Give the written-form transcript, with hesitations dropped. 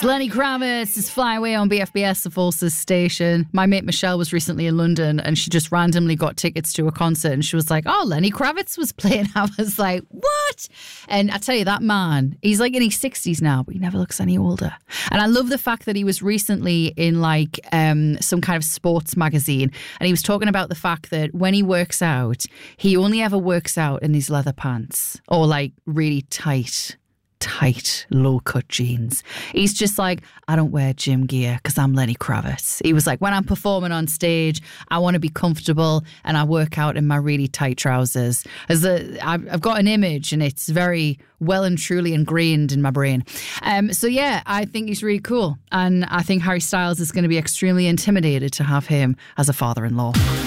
Lenny Kravitz is Fly Away on BFBS, the Forces station. My mate Michelle was recently in London and she just randomly got tickets to a concert and she was like, oh, Lenny Kravitz was playing. I was like, what? And I tell you, that man, he's like in his 60s now, but he never looks any older. And I love the fact that he was recently in like some kind of sports magazine and he was talking about the fact that when he works out, he only ever works out in these leather pants or like really tight, low-cut jeans. He's just like, I don't wear gym gear because I'm Lenny Kravitz. He was like, when I'm performing on stage, I want to be comfortable and I work out in my really tight trousers. I've got an image and it's very well and truly ingrained in my brain. So yeah, I think he's really cool. And I think Harry Styles is going to be extremely intimidated to have him as a father-in-law.